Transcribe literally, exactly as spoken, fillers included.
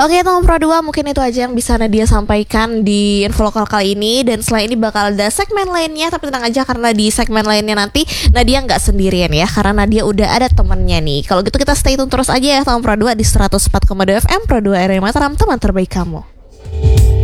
Oke teman Pro dua, mungkin itu aja yang bisa Nadia sampaikan di info lokal kali ini. Dan setelah ini bakal ada segmen lainnya, tapi tenang aja karena di segmen lainnya nanti Nadia nggak sendirian ya, karena Nadia udah ada temennya nih. Kalau gitu kita stay tune terus aja ya teman Pro dua di seratus empat koma dua F M Pro dua R M Mataram, teman terbaik kamu.